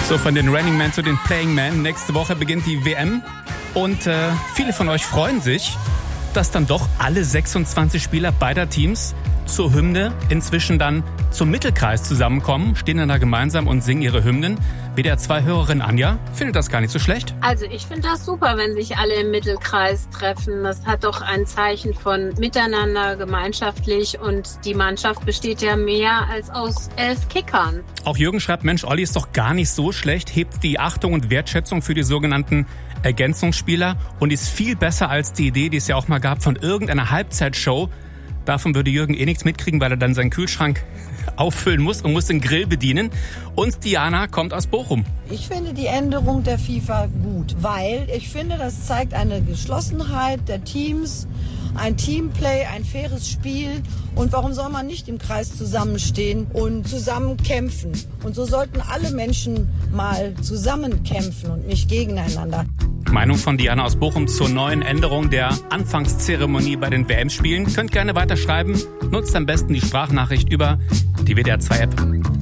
So, von den Running Men zu den Playing Men. Nächste Woche beginnt die WM und viele von euch freuen sich, dass dann doch alle 26 Spieler beider Teams zur Hymne inzwischen dann zum Mittelkreis zusammenkommen, stehen dann da gemeinsam und singen ihre Hymnen. WDR 2 Hörerin Anja findet das gar nicht so schlecht. Also ich finde das super, wenn sich alle im Mittelkreis treffen. Das hat doch ein Zeichen von Miteinander, gemeinschaftlich, und die Mannschaft besteht ja mehr als aus 11 Kickern. Auch Jürgen schreibt, Mensch, Olli ist doch gar nicht so schlecht, hebt die Achtung und Wertschätzung für die sogenannten Ergänzungsspieler und ist viel besser als die Idee, die es ja auch mal gab, von irgendeiner Halbzeitshow. Davon würde Jürgen nichts mitkriegen, weil er dann seinen Kühlschrank auffüllen muss und muss den Grill bedienen. Und Diana kommt aus Bochum. Ich finde die Änderung der FIFA gut, weil ich finde, das zeigt eine Geschlossenheit der Teams, ein Teamplay, ein faires Spiel. Und warum soll man nicht im Kreis zusammenstehen und zusammen kämpfen? Und so sollten alle Menschen mal zusammen kämpfen und nicht gegeneinander. Meinung von Diana aus Bochum zur neuen Änderung der Anfangszeremonie bei den WM-Spielen. Könnt gerne weiterschreiben. Nutzt am besten die Sprachnachricht über die WDR 2 App.